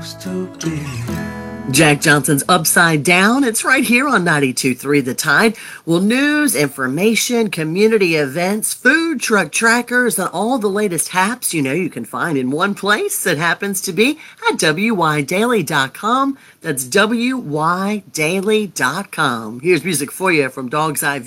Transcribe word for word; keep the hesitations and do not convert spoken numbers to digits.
To be. Jack Johnson's Upside Down. It's right here on ninety-two point three The Tide. Well, news, information, community events, food truck trackers, and all the latest haps you know you can find in one place. It happens to be at W Y daily dot com. That's W Y daily dot com. Here's music for you from Dog's Eye